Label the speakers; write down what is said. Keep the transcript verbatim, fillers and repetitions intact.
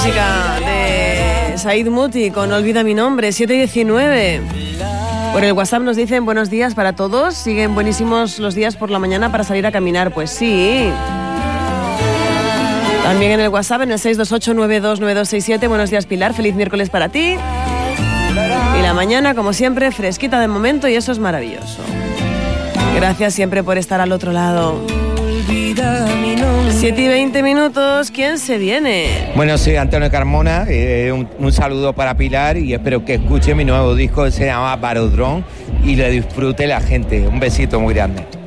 Speaker 1: Música de Said Muti con Olvida mi nombre, siete y diecinueve. Por el WhatsApp nos dicen buenos días para todos. Siguen buenísimos los días por la mañana para salir a caminar. Pues sí. También en el WhatsApp en el seis dos ocho nueve dos nueve dos seis siete. Buenos días, Pilar. Feliz miércoles para ti. Y la mañana, como siempre, fresquita de momento y eso es maravilloso. Gracias siempre por estar al otro lado. siete y veinte minutos, ¿quién se viene?
Speaker 2: Bueno, soy Antonio Carmona, eh, un, un saludo para Pilar y espero que escuche mi nuevo disco que se llama Barodrón y lo disfrute la gente. Un besito muy grande.